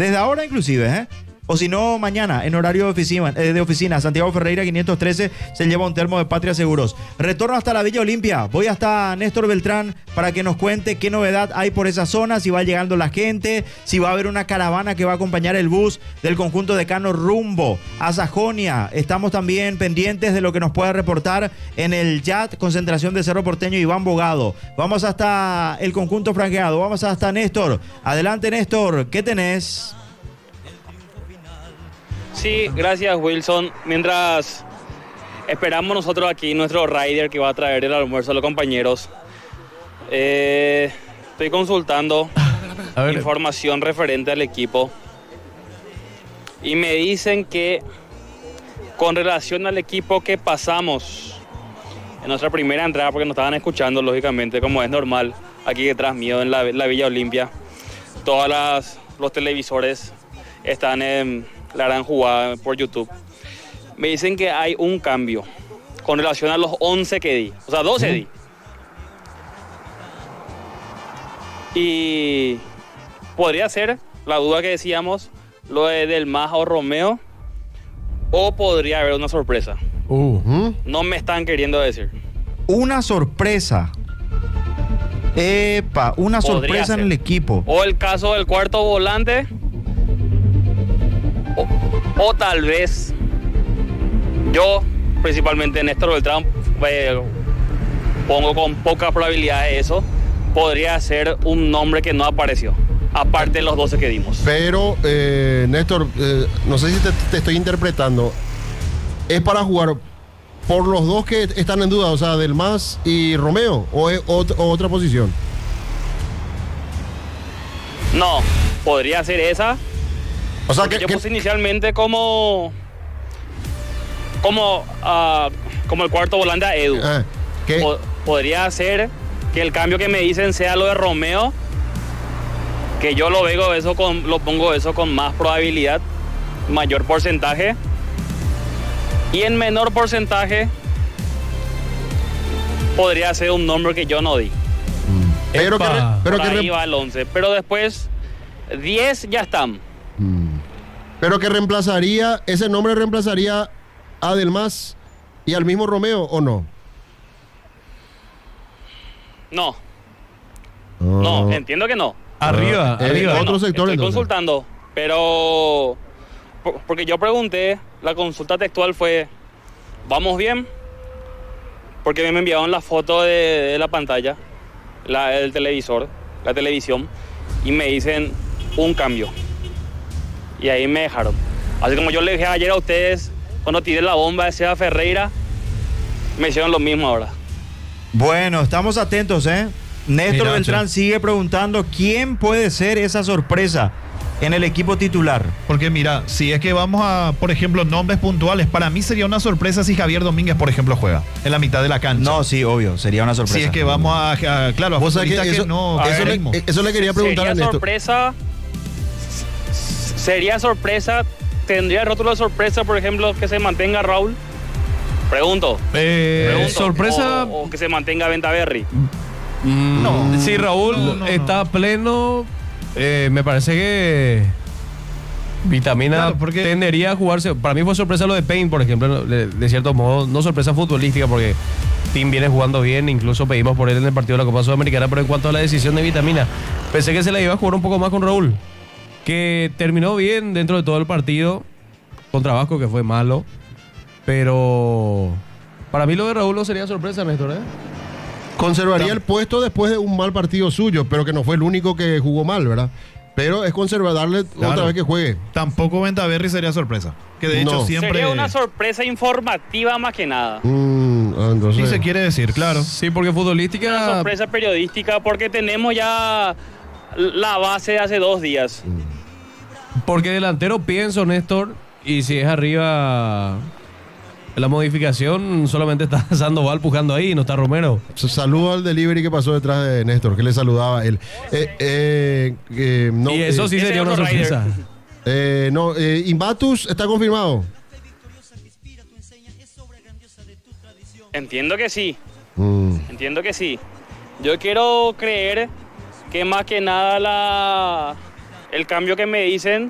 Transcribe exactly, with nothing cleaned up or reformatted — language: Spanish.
Desde ahora inclusive, ¿eh? O si no, mañana, en horario de oficina, eh, de oficina, Santiago Ferreira quinientos trece se lleva un termo de Patria Seguros. Retorno hasta la Villa Olimpia. Voy hasta Néstor Beltrán para que nos cuente qué novedad hay por esa zona, si va llegando la gente, si va a haber una caravana que va a acompañar el bus del conjunto de Cano rumbo a Sajonia. Estamos también pendientes de lo que nos pueda reportar en el Y A T, concentración de Cerro Porteño, Iván Bogado. Vamos hasta el conjunto franqueado, vamos hasta Néstor. Adelante, Néstor, ¿qué tenés? Sí, gracias Wilson. Mientras esperamos nosotros aquí nuestro rider que va a traer el almuerzo a los compañeros, eh, estoy consultando a ver. información referente al equipo y me dicen que con relación al equipo que pasamos en nuestra primera entrada, porque nos estaban escuchando lógicamente como es normal aquí detrás mío en la, la Villa Olimpia, todas las los televisores están en la gran jugada por YouTube. Me dicen que hay un cambio con relación a los once que di, o sea, doce di. Y podría ser la duda que decíamos, lo de Del Mas o Romeo, o podría haber una sorpresa. Uh-huh. No me están queriendo decir. Una sorpresa. Epa, una podría sorpresa ser en el equipo. O el caso del cuarto volante. O, o tal vez yo, principalmente Néstor Beltrán, eh, pongo con poca probabilidad de eso, podría ser un nombre que no apareció, aparte de los doce que dimos. Pero, eh, Néstor, eh, no sé si te, te estoy interpretando, ¿es para jugar por los dos que están en duda, o sea, Del Mas y Romeo, o es ot- o otra posición? No, podría ser esa. O sea, que yo que... puse inicialmente como como uh, como el cuarto volante a Edu. Ah, po- podría ser que el cambio que me dicen sea lo de Romeo, que yo lo veo eso con lo pongo eso con más probabilidad, mayor porcentaje, y en menor porcentaje podría ser un nombre que yo no di. Mm. Pero que, pero Por que ahí re... va el once, pero después diez ya están. Mm. Pero que reemplazaría, ese nombre reemplazaría a Del Mas y al mismo Romeo, ¿o no? No. Oh. No, entiendo que no. Arriba, eh, arriba. Otro no, sector, estoy entonces. consultando, pero porque yo pregunté, la consulta textual fue, ¿vamos bien? Porque me enviaron la foto de, de la pantalla, la, del televisor, la televisión, y me dicen un cambio. Y ahí me dejaron. Así como yo le dije ayer a ustedes, cuando tiré la bomba de Seba Ferreira, me hicieron lo mismo ahora. Bueno, estamos atentos, ¿eh? Néstor Mira, Beltrán che. sigue preguntando quién puede ser esa sorpresa en el equipo titular. Porque mira, si es que vamos a, por ejemplo, nombres puntuales, para mí sería una sorpresa si Javier Domínguez, por ejemplo, juega en la mitad de la cancha. No, sí, obvio, sería una sorpresa. Si es que vamos a, a claro, a ¿Vos sabés que, que eso, no, a eso, le, eso le quería preguntar sería a Néstor. sorpresa, sería sorpresa, tendría el rótulo de sorpresa, por ejemplo, que se mantenga Raúl. Pregunto. Eh, Pregunto. Sorpresa. O, o que se mantenga Ventaverri. Mm, no. Si Raúl no, no, está no. pleno, eh, me parece que Vitamina claro, porque... tendería a jugarse. Para mí fue sorpresa lo de Payne, por ejemplo, de, de cierto modo, no sorpresa futbolística porque Tim viene jugando bien, incluso pedimos por él en el partido de la Copa Sudamericana, pero en cuanto a la decisión de Vitamina, pensé que se la iba a jugar un poco más con Raúl, que terminó bien dentro de todo el partido, contra Vasco que fue malo, pero para mí lo de Raúl no sería sorpresa, Néstor, ¿eh? Conservaría Tam- el puesto después de un mal partido suyo, pero que no fue el único que jugó mal, ¿verdad? Pero es conservar, darle Claro. otra vez que juegue. Tampoco Ventaverri sería sorpresa. Que de hecho No. siempre. Sería una sorpresa informativa más que nada. Mm, ah, entonces... Sí se quiere decir, claro. Sí, porque futbolística. Una sorpresa periodística porque tenemos ya la base de hace dos días. Porque delantero pienso, Néstor, y si es arriba. La modificación solamente está Sandoval pujando ahí, no está Romero. Saludo al delivery que pasó detrás de Néstor, que le saludaba a él. Eh, eh, eh, no, y eso eh, sí ese sería es una otro rider. sorpresa. eh, no, eh, Invatus está confirmado. Entiendo que sí, Mm. entiendo que sí. Yo quiero creer que más que nada la, el cambio que me dicen